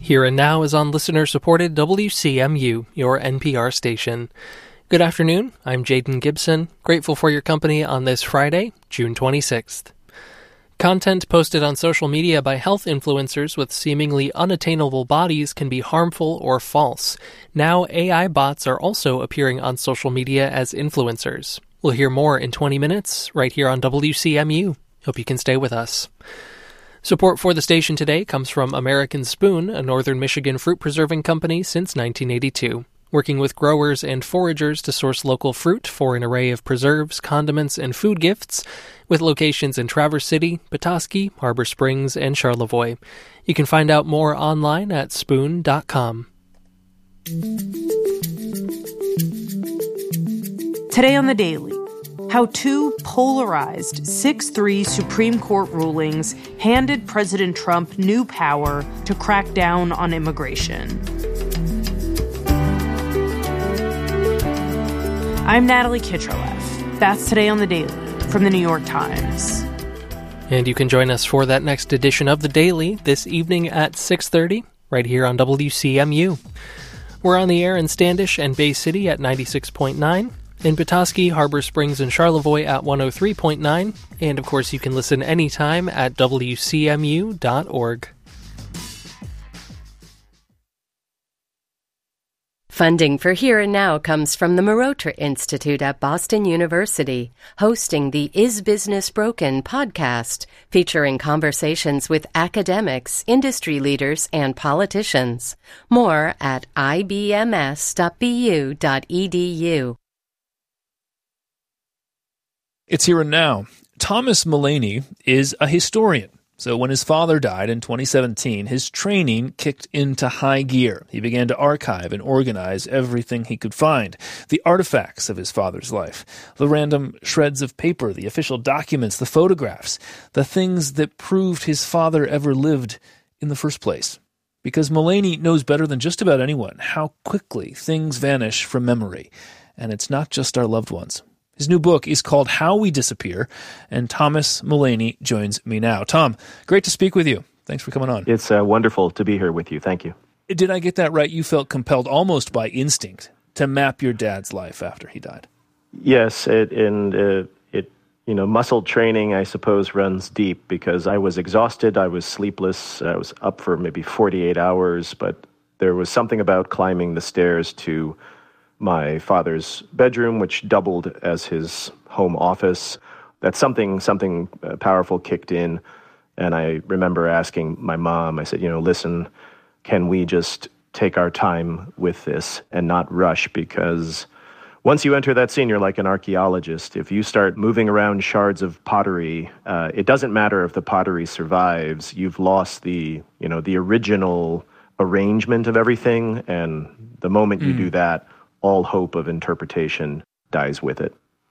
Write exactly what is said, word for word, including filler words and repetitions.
Here and Now is on listener-supported W C M U, your N P R station. Good afternoon, I'm Jaden Gibson, grateful for your company on this Friday, June twenty-sixth. Content posted on social media by health influencers with seemingly unattainable bodies can be harmful or false. Now A I bots are also appearing on social media as influencers. We'll hear more in twenty minutes, right here on W C M U. Hope you can stay with us. Support for the station today comes from American Spoon, a northern Michigan fruit preserving company since nineteen eighty-two. Working with growers and foragers to source local fruit for an array of preserves, condiments, and food gifts, with locations in Traverse City, Petoskey, Harbor Springs, and Charlevoix. You can find out more online at spoon dot com. Today on The Daily, how two polarized six three Supreme Court rulings handed President Trump new power to crack down on immigration. I'm Natalie Kitroleff. That's Today on The Daily from The New York Times. And you can join us for that next edition of The Daily this evening at six thirty, right here on W C M U. We're on the air in Standish and Bay City at ninety-six point nine, in Petoskey, Harbor Springs, and Charlevoix at one oh three point nine, and of course you can listen anytime at W C M U dot org. Funding for Here and Now comes from the Marotra Institute at Boston University, hosting the Is Business Broken podcast, featuring conversations with academics, industry leaders, and politicians. More at I B M S dot B U dot E D U. It's Here and Now. Thomas Mullaney is a historian. So when his father died in twenty seventeen, his training kicked into high gear. He began to archive and organize everything he could find. The artifacts of his father's life, the random shreds of paper, the official documents, the photographs, the things that proved his father ever lived in the first place. Because Mullaney knows better than just about anyone how quickly things vanish from memory. And it's not just our loved ones. His new book is called How We Disappear, and Thomas Mullaney joins me now. Tom, great to speak with you. Thanks for coming on. It's uh, wonderful to be here with you. Thank you. Did I get that right? You felt compelled almost by instinct to map your dad's life after he died. Yes, it, and uh, it, you know, muscle training, I suppose, runs deep because I was exhausted. I was sleepless. I was up for maybe forty-eight hours, but there was something about climbing the stairs to my father's bedroom, which doubled as his home office. That something something uh, powerful kicked in, and I remember asking my mom, I said, you know, listen, can we just take our time with this and not rush? Because once you enter that scene, you're like an archaeologist. If you start moving around shards of pottery, uh, it doesn't matter if the pottery survives. You've lost the, you know, the original arrangement of everything, and the moment mm. you do that, all hope of interpretation dies with it.